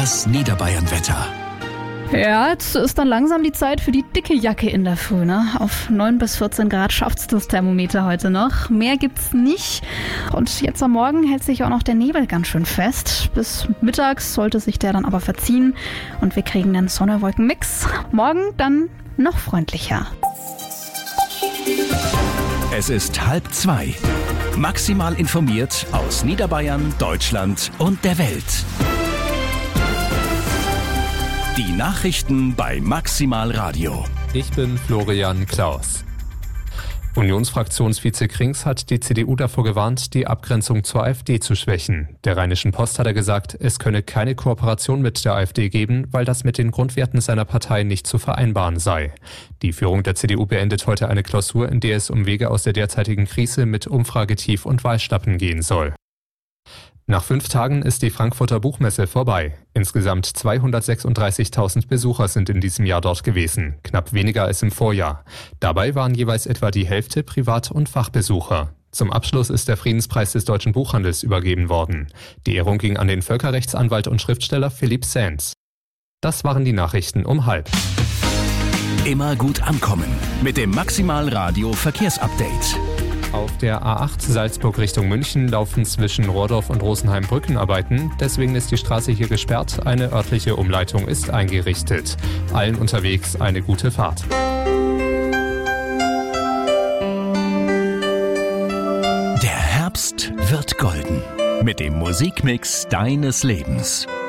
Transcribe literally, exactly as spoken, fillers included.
Das Niederbayern-Wetter. Ja, jetzt ist dann langsam die Zeit für die dicke Jacke in der Früh. Ne? Auf neun bis vierzehn Grad schafft's das Thermometer heute noch. Mehr gibt's nicht. Und jetzt am Morgen hält sich auch noch der Nebel ganz schön fest. Bis mittags sollte sich der dann aber verziehen und wir kriegen einen Sonne-Wolken-Mix. Morgen dann noch freundlicher. Es ist halb zwei. Maximal informiert aus Niederbayern, Deutschland und der Welt. Die Nachrichten bei Maximal Radio. Ich bin Florian Klaus. Unionsfraktionsvize Krings hat die C D U davor gewarnt, die Abgrenzung zur AfD zu schwächen. Der Rheinischen Post hat er gesagt, es könne keine Kooperation mit der AfD geben, weil das mit den Grundwerten seiner Partei nicht zu vereinbaren sei. Die Führung der C D U beendet heute eine Klausur, in der es um Wege aus der derzeitigen Krise mit Umfragetief und Wahlschlappen gehen soll. Nach fünf Tagen ist die Frankfurter Buchmesse vorbei. Insgesamt zweihundertsechsunddreißigtausend Besucher sind in diesem Jahr dort gewesen, knapp weniger als im Vorjahr. Dabei waren jeweils etwa die Hälfte Privat- und Fachbesucher. Zum Abschluss ist der Friedenspreis des deutschen Buchhandels übergeben worden. Die Ehrung ging an den Völkerrechtsanwalt und Schriftsteller Philipp Sands. Das waren die Nachrichten um halb. Immer gut ankommen mit dem Maximal Radio Verkehrsupdate. Auf der A acht Salzburg Richtung München laufen zwischen Rohrdorf und Rosenheim Brückenarbeiten. Deswegen ist die Straße hier gesperrt. Eine örtliche Umleitung ist eingerichtet. Allen unterwegs eine gute Fahrt. Der Herbst wird golden mit dem Musikmix deines Lebens.